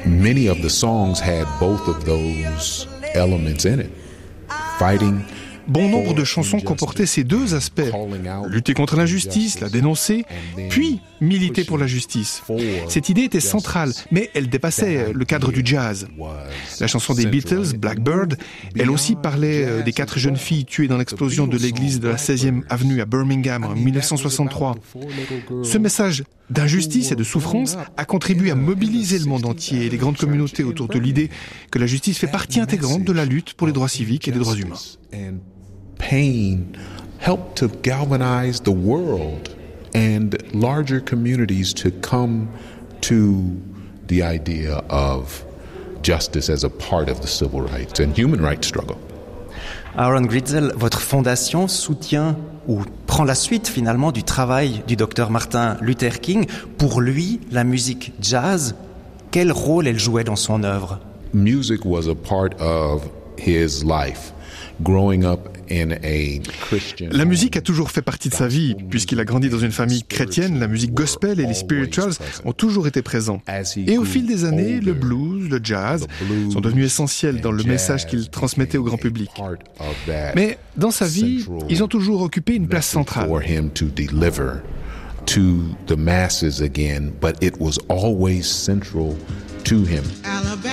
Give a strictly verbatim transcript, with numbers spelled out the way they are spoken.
many of the songs had both of those elements in it. Fighting. Bon nombre de chansons comportaient ces deux aspects. Lutter contre l'injustice, la dénoncer, puis militer pour la justice. Cette idée était centrale, mais elle dépassait le cadre du jazz. La chanson des Beatles, Blackbird, elle aussi parlait des quatre jeunes filles tuées dans l'explosion de l'église de la seizième avenue à Birmingham en dix-neuf cent soixante-trois. Ce message d'injustice et de souffrance a contribué à mobiliser le monde entier et les grandes communautés autour de l'idée que la justice fait partie intégrante de la lutte pour les droits civiques et les droits humains. Pain helped to galvanize the world and larger communities to come to the idea of justice as a part of the civil rights and human rights struggle. Aaron Gritzel, votre fondation soutient ou prend la suite finalement du travail du docteur Martin Luther King. Pour lui, la musique jazz, quel rôle elle jouait dans son œuvre? Music was a part of his life. Growing up in a Christian... La musique a toujours fait partie de sa vie. Puisqu'il a grandi dans une famille chrétienne, la musique gospel et les spirituals ont toujours été présents. Et au fil des années, le blues, le jazz sont devenus essentiels dans le message qu'il transmettait au grand public. Mais dans sa vie, ils ont toujours occupé une place centrale. To the masses again, but it was always central to him. Alabama.